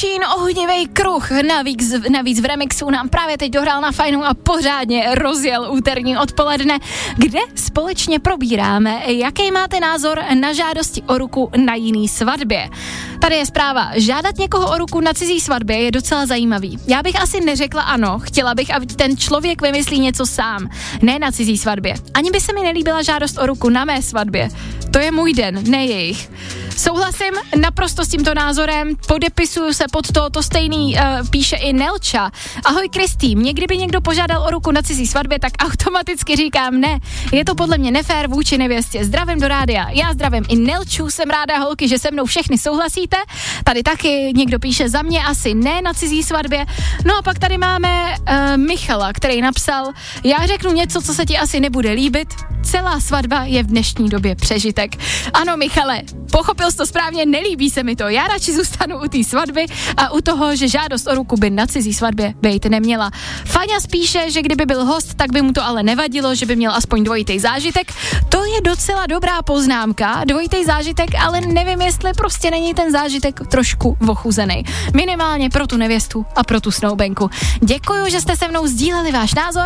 Machine, ohnivý kruh, navíc v remixu nám právě teď dohrál na fajnu a pořádně rozjel úterní odpoledne, kde společně probíráme, jaký máte názor na žádosti o ruku na jiný svatbě. Tady je zpráva, žádat někoho o ruku na cizí svatbě je docela zajímavý. Já bych asi neřekla ano, chtěla bych, aby ten člověk vymyslí něco sám, ne na cizí svatbě. Ani by se mi nelíbila žádost o ruku na mé svatbě. To je můj den, ne jejich. Souhlasím naprosto s tímto názorem, podepisuju se pod to stejný píše i Nelča. Ahoj Kristý, mě kdyby někdo požádal o ruku na cizí svatbě, tak automaticky říkám ne. Je to podle mě nefér vůči nevěstě. Zdravím do rádia, já zdravím i Nelču, jsem ráda holky, že se mnou všechny souhlasíte. Tady taky někdo píše za mě asi ne na cizí svatbě. No a pak tady máme Michala, který napsal, já řeknu něco, co se ti asi nebude líbit. Celá svatba je v dnešní době přežitek. Ano, Michale, pochopil jsi to správně, nelíbí se mi to. Já radši zůstanu u té svatby a u toho, že žádost o ruku by na cizí svatbě bejt neměla. Faňa spíše, že kdyby byl host, tak by mu to ale nevadilo, že by měl aspoň dvojitý zážitek. To je docela dobrá poznámka, dvojitý zážitek, ale nevím, jestli prostě není ten zážitek trošku ochuzený. Minimálně pro tu nevěstu a pro tu snoubenku. Děkuju, že jste se mnou sdíleli váš názor.